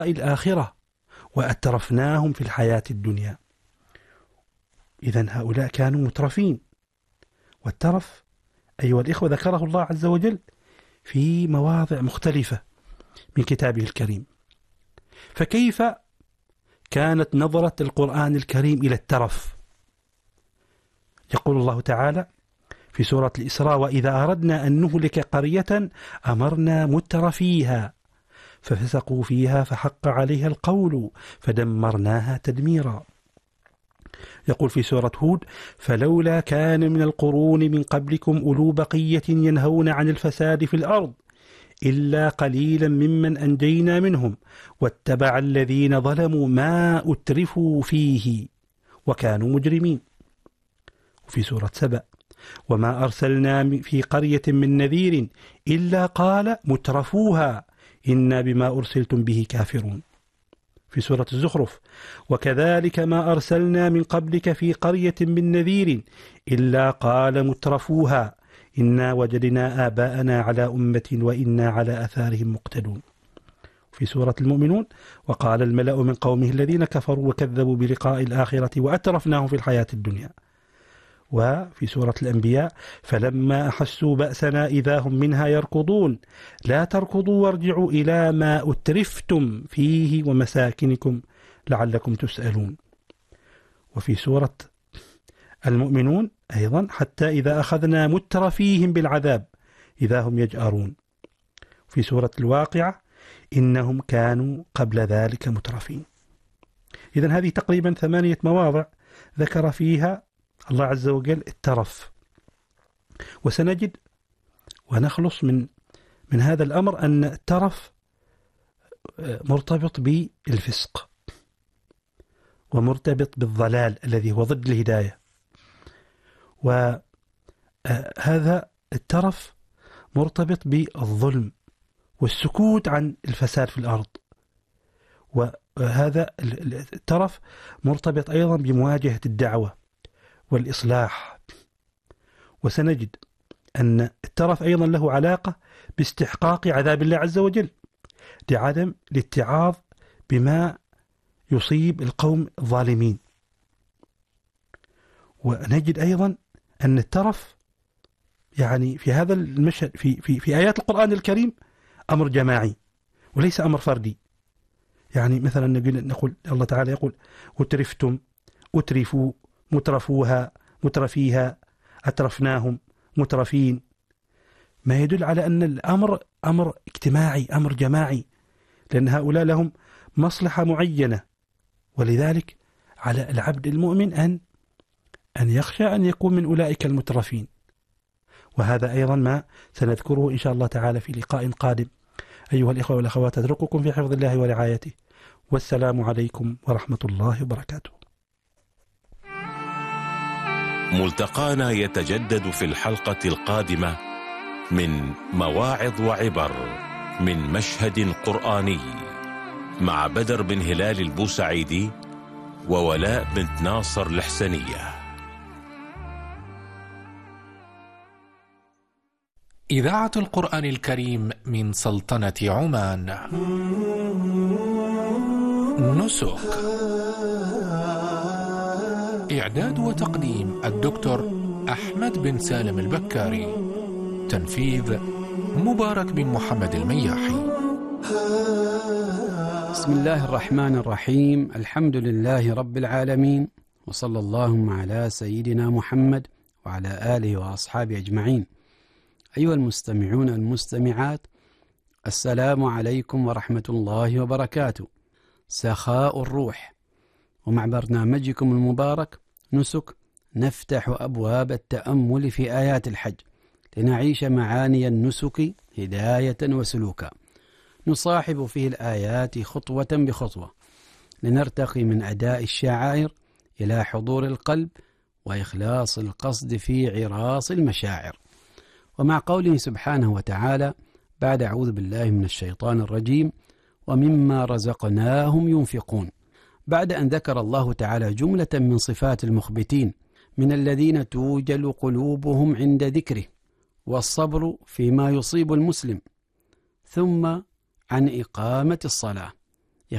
الآخرة وأترفناهم في الحياة الدنيا. إذن هؤلاء كانوا مترفين، والترف أيها الإخوة ذكره الله عز وجل في مواضع مختلفة من كتابه الكريم. فكيف كانت نظرة القرآن الكريم إلى الترف؟ يقول الله تعالى في سورة الإسراء: وإذا أردنا أن نهلك قرية أمرنا مترفيها ففسقوا فيها فحق عليها القول فدمرناها تدميرا. يقول في سورة هود: فلولا كان من القرون من قبلكم أولو بقية ينهون عن الفساد في الأرض إلا قليلا ممن أنجينا منهم واتبع الذين ظلموا ما أترفوا فيه وكانوا مجرمين. وفي سورة سبأ: وما أرسلنا في قرية من نذير إلا قال مترفوها إنا بما أرسلتم به كافرون. في سورة الزخرف: وكذلك ما أرسلنا من قبلك في قرية من نذير إلا قال مترفوها إنا وجدنا آباءنا على أمة وإنا على أثارهم مقتدون. في سورة المؤمنون: وقال الملأ من قومه الذين كفروا وكذبوا بلقاء الآخرة وأترفناهم في الحياة الدنيا. وفي سورة الأنبياء: فلما أحسوا بأسنا إذا هم منها يركضون لا تركضوا وارجعوا إلى ما أترفتم فيه ومساكنكم لعلكم تسألون. وفي سورة المؤمنون أيضا: حتى إذا أخذنا مترفيهم بالعذاب إذا هم يجأرون. في سورة الواقعة: إنهم كانوا قبل ذلك مترفين. إذن هذه تقريبا 8 مواضع ذكر فيها الله عز وجل الترف. وسنجد ونخلص من هذا الأمر أن الترف مرتبط بالفسق ومرتبط بالضلال الذي هو ضد الهداية. وهذا الترف مرتبط بالظلم والسكوت عن الفساد في الأرض. وهذا الترف مرتبط أيضا بمواجهة الدعوة والإصلاح. وسنجد أن الترف أيضا له علاقة باستحقاق عذاب الله عز وجل لعدم الاتعاظ بما يصيب القوم الظالمين. ونجد أيضا أن الترف يعني في هذا المشهد في آيات القرآن الكريم أمر جماعي وليس أمر فردي. يعني مثلا نقول الله تعالى يقول: أترفتم، أترفوا، مترفوها، مترفيها، أترفناهم، مترفين. ما يدل على أن الأمر أمر اجتماعي، أمر جماعي، لأن هؤلاء لهم مصلحة معينة. ولذلك على العبد المؤمن أن يخشى أن يكون من أولئك المترفين. وهذا أيضا ما سنذكره إن شاء الله تعالى في لقاء قادم. أيها الإخوة والأخوات، أترككم في حفظ الله ورعايته، والسلام عليكم ورحمة الله وبركاته. ملتقانا يتجدد في الحلقة القادمة من مواعظ وعبر من مشهد قرآني مع بدر بن هلال البوسعيدي وولاء بنت ناصر الحسنية. إذاعة القرآن الكريم من سلطنة عمان. نسك. إعداد وتقديم الدكتور أحمد بن سالم البكاري. تنفيذ مبارك بن محمد المياحي. بسم الله الرحمن الرحيم. الحمد لله رب العالمين، وصلى اللهم على سيدنا محمد وعلى آله وأصحابه أجمعين. أيها المستمعون والمستمعات، السلام عليكم ورحمة الله وبركاته. سخاء الروح، ومع برنامجكم المبارك نسك نفتح أبواب التأمل في آيات الحج لنعيش معاني النسك هداية وسلوكا. نصاحب فيه الآيات خطوة بخطوة لنرتقي من أداء الشعائر إلى حضور القلب وإخلاص القصد في عراس المشاعر. ومع قوله سبحانه وتعالى بعد أعوذ بالله من الشيطان الرجيم: ومما رزقناهم ينفقون، بعد أن ذكر الله تعالى جملة من صفات المخبتين من الذين توجل قلوبهم عند ذكره والصبر فيما يصيب المسلم، ثم عن إقامة الصلاة،